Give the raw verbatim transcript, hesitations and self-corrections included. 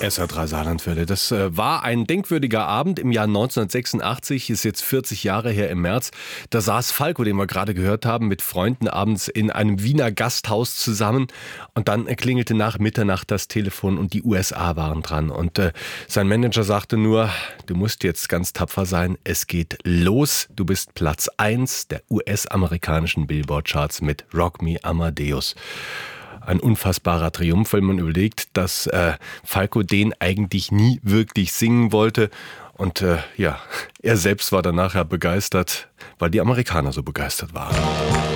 S R drei Saarlandwelle. Das äh, war ein denkwürdiger Abend im Jahr neunzehnhundertsechsundachtzig, ist jetzt vierzig Jahre her im März. Da saß Falco, den wir gerade gehört haben, mit Freunden abends in einem Wiener Gasthaus zusammen. Und dann klingelte nach Mitternacht das Telefon und die U S A waren dran. Und äh, sein Manager sagte nur, du musst jetzt ganz tapfer sein, es geht los. Du bist Platz eins der U S-amerikanischen Billboard-Charts mit Rock Me Amadeus. Ein unfassbarer Triumph, wenn man überlegt, dass äh, Falco den eigentlich nie wirklich singen wollte. Und äh, ja, er selbst war dann nachher begeistert, weil die Amerikaner so begeistert waren.